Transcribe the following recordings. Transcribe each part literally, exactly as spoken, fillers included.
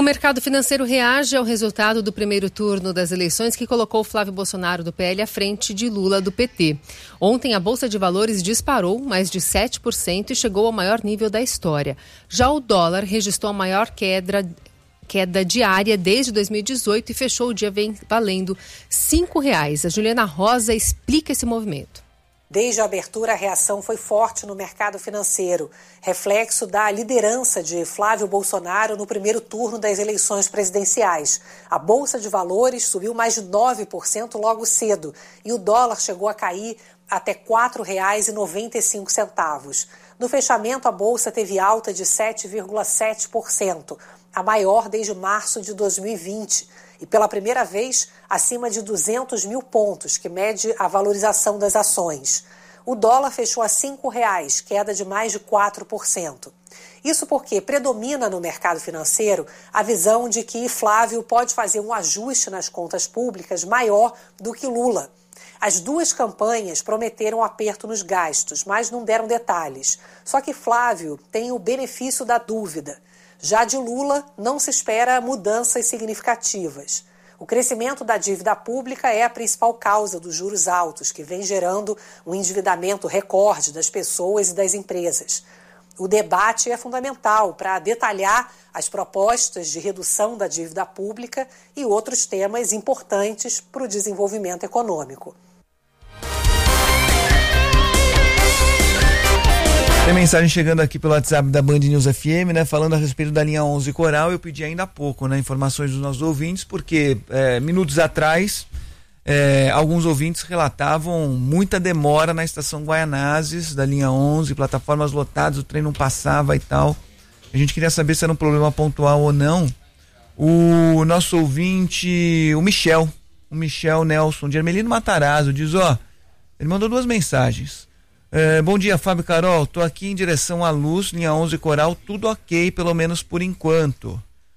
O mercado financeiro reage ao resultado do primeiro turno das eleições que colocou Flávio Bolsonaro do P L à frente de Lula do P T. Ontem a Bolsa de Valores disparou mais de sete por cento e chegou ao maior nível da história. Já o dólar registrou a maior queda, queda diária desde dois mil e dezoito e fechou o dia valendo cinco reais. A Juliana Rosa explica esse movimento. Desde a abertura, a reação foi forte no mercado financeiro, reflexo da liderança de Flávio Bolsonaro no primeiro turno das eleições presidenciais. A Bolsa de Valores subiu mais de nove por cento logo cedo e o dólar chegou a cair até quatro reais e noventa e cinco centavos. No fechamento, a Bolsa teve alta de sete vírgula sete por cento, a maior desde março de dois mil e vinte. E pela primeira vez, acima de duzentos mil pontos, que mede a valorização das ações. O dólar fechou a cinco reais, queda de mais de quatro por cento. Isso porque predomina no mercado financeiro a visão de que Flávio pode fazer um ajuste nas contas públicas maior do que Lula. As duas campanhas prometeram um aperto nos gastos, mas não deram detalhes. Só que Flávio tem o benefício da dúvida. Já de Lula, não se espera mudanças significativas. O crescimento da dívida pública é a principal causa dos juros altos, que vem gerando um endividamento recorde das pessoas e das empresas. O debate é fundamental para detalhar as propostas de redução da dívida pública e outros temas importantes para o desenvolvimento econômico. Tem mensagem chegando aqui pelo WhatsApp da Band News F M, né? Falando a respeito da linha onze Coral. Eu pedi ainda há pouco, né? Informações dos nossos ouvintes, porque é, minutos atrás é, alguns ouvintes relatavam muita demora na estação Guaianazes da linha onze, plataformas lotadas, o trem não passava e tal. A gente queria saber se era um problema pontual ou não. O nosso ouvinte, o Michel, o Michel Nelson de Hermelino Matarazzo, diz, ó, ele mandou duas mensagens. É, bom dia, Fábio e Carol, tô aqui em direção à Luz, linha onze Coral, tudo ok, pelo menos por enquanto.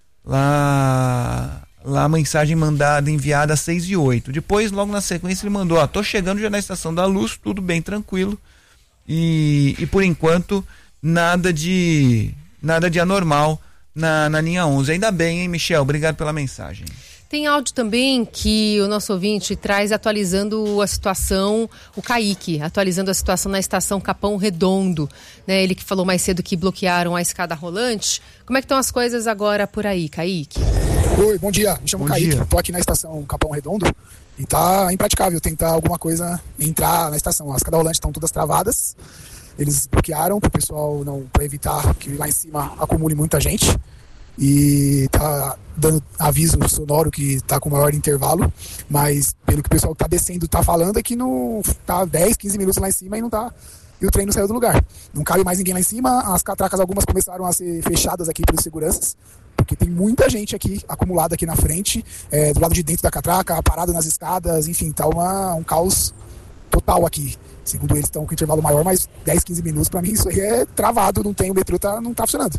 Lá, lá a mensagem mandada, enviada às seis e oito. Depois, logo na sequência, ele mandou, ó, tô chegando já na estação da Luz, tudo bem tranquilo. E, e por enquanto, nada de, nada de anormal na, na linha onze. Ainda bem, hein, Michel? Obrigado pela mensagem. Tem áudio também que o nosso ouvinte traz atualizando a situação, o Kaique, atualizando a situação na estação Capão Redondo, né? Ele que falou mais cedo que bloquearam a escada rolante. Como é que estão as coisas agora por aí, Kaique? Oi, bom dia, me chamo bom Kaique, dia. Tô aqui na estação Capão Redondo e tá impraticável tentar alguma coisa entrar na estação. As escadas rolantes estão todas travadas, eles bloquearam para o pessoal, não, para evitar que lá em cima acumule muita gente. E tá dando aviso sonoro que tá com maior intervalo, mas pelo que o pessoal que tá descendo tá falando é que não tá dez, quinze minutos lá em cima e não tá, e o trem não saiu do lugar. Não cabe mais ninguém lá em cima, as catracas algumas começaram a ser fechadas aqui pelos seguranças, porque tem muita gente aqui acumulada aqui na frente, é, do lado de dentro da catraca, parado nas escadas, enfim, tá uma, um caos total aqui. Segundo eles estão com intervalo maior, mas dez, quinze minutos pra mim isso aí é travado, não tem, o metrô tá, não tá funcionando.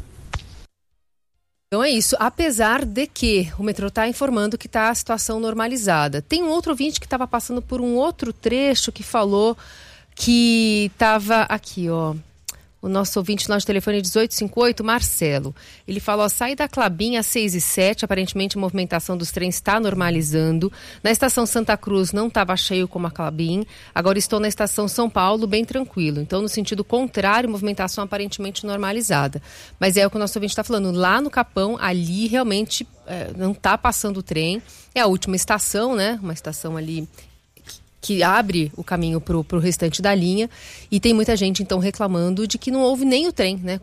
Então é isso, apesar de que o metrô está informando que está a situação normalizada. Tem um outro ouvinte que estava passando por um outro trecho que falou que estava aqui, ó. O nosso ouvinte, nosso telefone é dezoito cinquenta e oito, Marcelo. Ele falou, ó, sai da Clabin às seis e sete, aparentemente a movimentação dos trens está normalizando. Na estação Santa Cruz não estava cheio como a Clabin, agora estou na estação São Paulo bem tranquilo. Então, no sentido contrário, movimentação aparentemente normalizada. Mas é o que o nosso ouvinte está falando, lá no Capão, ali realmente é, não está passando o trem. É a última estação, né? Uma estação ali que abre o caminho para o restante da linha, e tem muita gente então reclamando de que não houve nem o trem, né?